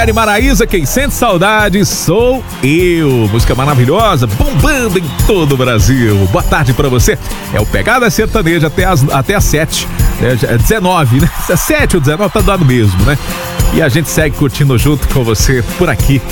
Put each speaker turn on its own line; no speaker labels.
Rogério e Maraísa, quem sente saudade sou eu. Música maravilhosa, bombando em todo o Brasil. Boa tarde pra você. É o Pegada Sertaneja até às 7. É 19, né? 7 ou 19 tá dando mesmo, né? E a gente segue curtindo junto com você por aqui